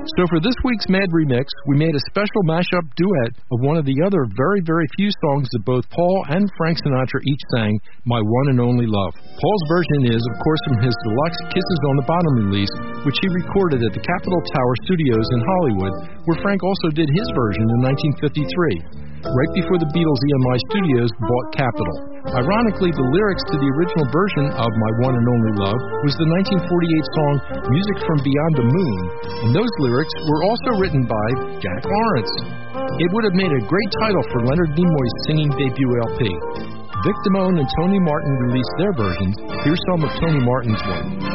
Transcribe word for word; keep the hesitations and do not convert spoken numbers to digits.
So for this week's Mad Remix, we made a special mashup duet of one of the other very, very few songs that both Paul and Frank Sinatra each sang, My One and Only Love. Paul's version is, of course, from his deluxe Kisses on the Bottom release, which he recorded at the Capitol Tower Studios in Hollywood, where Frank also did his version in nineteen fifty-three, right before the Beatles' E M I Studios bought Capitol. Ironically, the lyrics to the original version of My One and Only Love was the nineteen forty-eight song Music from Beyond the Moon, and those lyrics were also written by Jack Lawrence. It would have made a great title for Leonard Nimoy's singing debut L P. Vic Damone and Tony Martin released their versions. Here's some of Tony Martin's one.